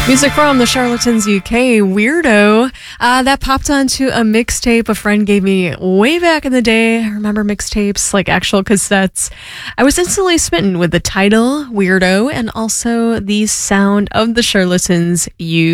Music from the Charlatans UK, Weirdo. That popped onto a mixtape a friend gave me way back in the day. I remember mixtapes, like actual cassettes. I was instantly smitten with the title, Weirdo, and also the sound of the Charlatans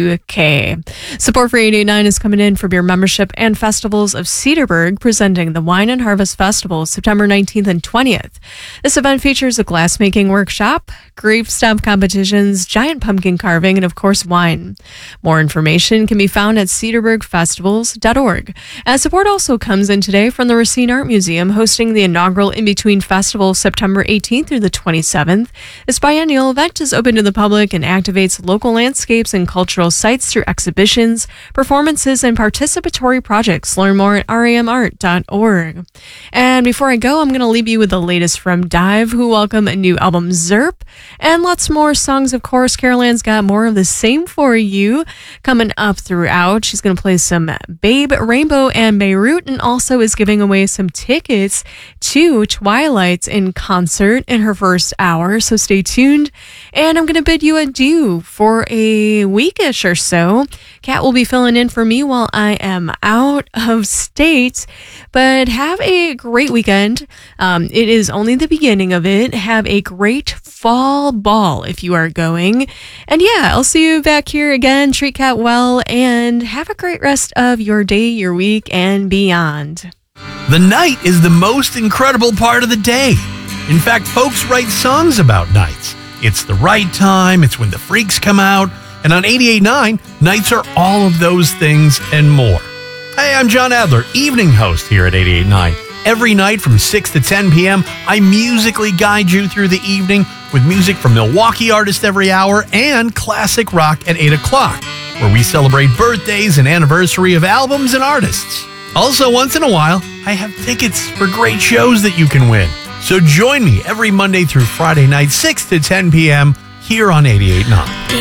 UK. Support for 889 is coming in for beer membership and festivals of Cedarburg, presenting the Wine and Harvest Festival, September 19th and 20th. This event features a glassmaking workshop, grape stomp competitions, giant pumpkin carving, and of course, wine. More information can be found at cedarburgfestivals.org. And support also comes in today from the Racine Art Museum, hosting the inaugural In-Between Festival September 18th through the 27th. This biennial event is open to the public and activates local landscapes and cultural sites through exhibitions, performances, and participatory projects. Learn more at ramart.org. And before I go, I'm going to leave you with the latest from Dive, who welcome a new album, Zerp, and lots more songs, of course. Carol Ann's got more of the same for you coming up throughout. She's going to play some Babe, Rainbow, and Beirut, and also is giving away some tickets to Twilight in concert in her first hour, so stay tuned. And I'm going to bid you adieu for a weekish or so. Kat will be filling in for me while I am out of state, but have a great weekend. It is only the beginning of it. Have a great fall ball if you are going. And yeah, I'll see you back here again. Treat Kat well and have a great rest of your day, your week, and beyond. The night is the most incredible part of the day. In fact, folks write songs about nights. It's the right time, it's when the freaks come out, and on 88.9, nights are all of those things and more. Hey, I'm John Adler, evening host here at 88.9. Every night from 6 to 10 p.m., I musically guide you through the evening with music from Milwaukee artists every hour and classic rock at 8 o'clock, where we celebrate birthdays and anniversary of albums and artists. Also, once in a while, I have tickets for great shows that you can win. So join me every Monday through Friday night, 6 to 10 p.m. here on 88.9.